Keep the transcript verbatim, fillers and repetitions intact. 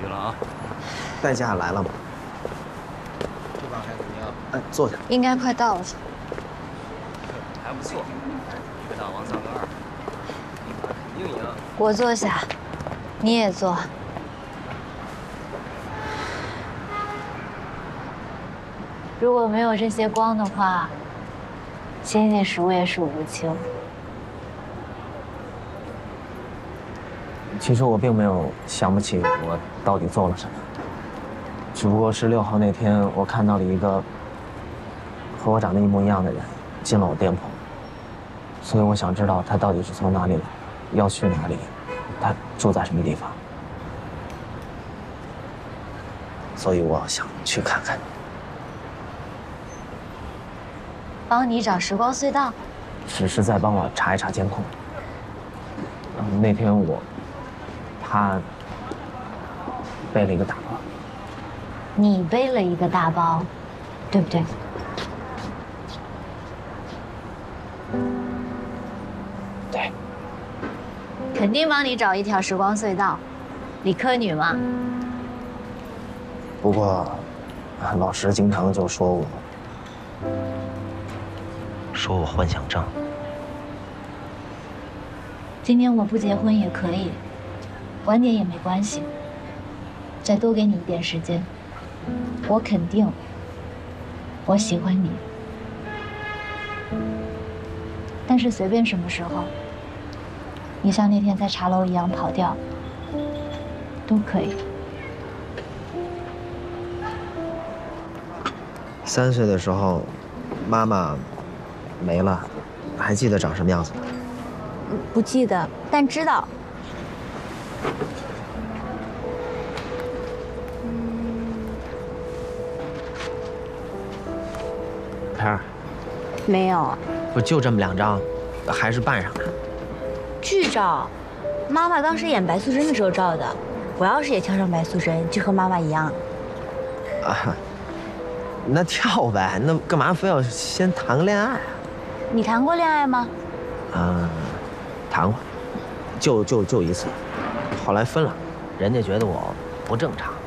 了啊。 代驾来了吗？ 这帮孩子你要…… 哎，坐下。 应该快到了。 还不错，一个大王三个二，肯定赢。 我坐下，你也坐。如果没有这些光的话，星星数也数不清。 其实我并没有想不起我到底做了什么，只不过是六号那天我看到了一个和我长得一模一样的人进了我店铺，所以我想知道他到底是从哪里来，要去哪里，他住在什么地方，所以我想去看看。 帮你找时光隧道？ 只是在帮我查一查监控。嗯，那天我。他背了一个大包， 你背了一个大包，对不对？ 对。 肯定帮你找一条时光隧道，理科女嘛。 不过，老师经常就说我，说我幻想症。 今年我不结婚也可以。晚点也没关系，再多给你一点时间。我肯定，我喜欢你。但是随便什么时候，你像那天在茶楼一样跑掉，都可以。 三岁的时候，妈妈没了，还记得长什么样子吗？ 不记得，但知道。 片儿， 没有， 不就这么两张，还是扮上的。 剧照，妈妈当时演白素贞的时候照的。我要是也跳上白素贞，就和妈妈一样。 啊，那跳呗，那干嘛非要先谈个恋爱啊？ 你谈过恋爱吗？ 嗯，谈过，就就就一次，后来分了，人家觉得我不正常。